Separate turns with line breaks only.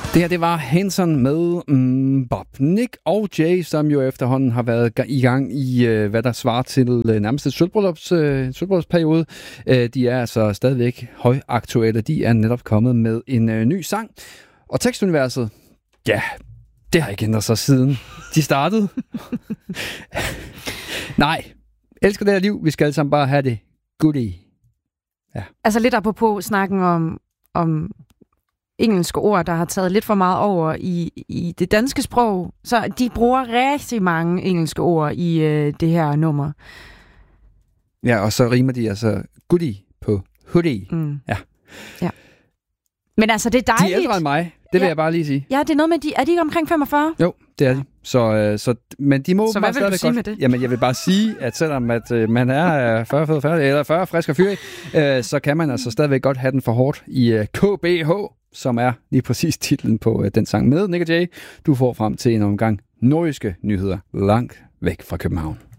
Det her, det var Hanson med Bob. Nick og Jay, som jo efterhånden har været i gang i, hvad der svarer til nærmest et sølvbryllupsperiode. De er altså stadigvæk højaktuelle. De er netop kommet med en ny sang. Og tekstuniverset, ja, det har ikke ændret sig siden de startede. Nej, elsker det her liv. Vi skal alle sammen bare have det goodie. Ja.
Altså lidt apropos snakken om engelske ord, der har taget lidt for meget over i det danske sprog. Så de bruger rigtig mange engelske ord i det her nummer.
Ja, og så rimer de altså goodie på hoodie. Ja.
Men altså, det er dejligt.
De er ældre end mig, det vil jeg bare lige sige.
Ja, det er noget med, er de ikke omkring 45?
Jo, det er de. Så, men de må
så hvad vil du sige med det?
Jamen, jeg vil bare sige, at selvom at, man er 40 fed færdig, eller 40 frisk og fyrig, så kan man altså stadigvæk godt have den for hårdt i KBH, som er lige præcis titlen på den sang med Nick og Jay. Du får frem til en omgang nordjyske nyheder langt væk fra København.